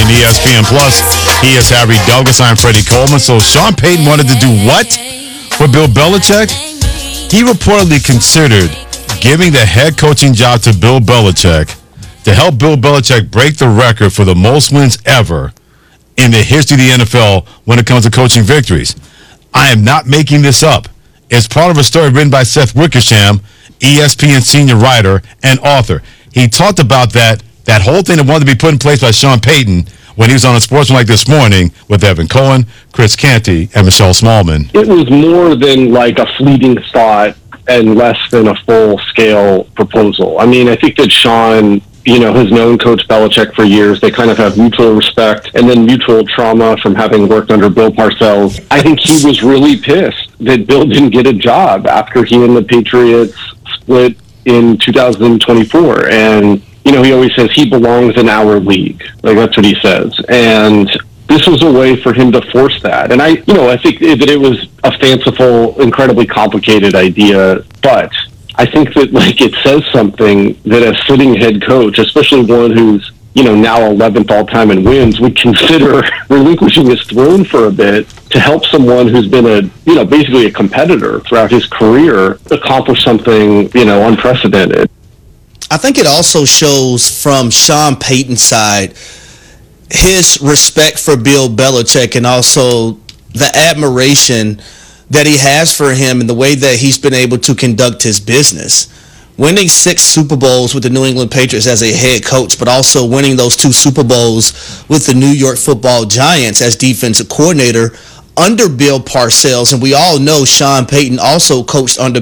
and ESPN Plus. He is Harry Douglas. I'm Freddie Coleman. So Sean Payton wanted to do what for Bill Belichick? He reportedly considered giving the head coaching job to Bill Belichick to help Bill Belichick break the record for the most wins ever in the history of the NFL when it comes to coaching victories. I am not making this up. It's part of a story written by Seth Wickersham, ESPN senior writer and author. He talked about that whole thing that wanted to be put in place by Sean Payton when he was on a Sportsman This Morning with Evan Cohen, Chris Canty, and Michelle Smallman. It was more than like a fleeting thought and less than a full-scale proposal. I mean, I think that Sean, has known Coach Belichick for years. They kind of have mutual respect and then mutual trauma from having worked under Bill Parcells. I think he was really pissed that Bill didn't get a job after he and the Patriots split in 2024. And, he always says he belongs in our league. Like, that's what he says. And this was a way for him to force that. And I think that it was a fanciful, incredibly complicated idea, but I think that it says something that a sitting head coach, especially one who's now 11th all time in wins, would consider relinquishing his throne for a bit to help someone who's been basically a competitor throughout his career accomplish something unprecedented. I think it also shows from Sean Payton's side his respect for Bill Belichick and also the admiration that he has for him and the way that he's been able to conduct his business. Winning 6 Super Bowls with the New England Patriots as a head coach, but also winning those 2 Super Bowls with the New York Football Giants as defensive coordinator under Bill Parcells. And we all know Sean Payton also coached under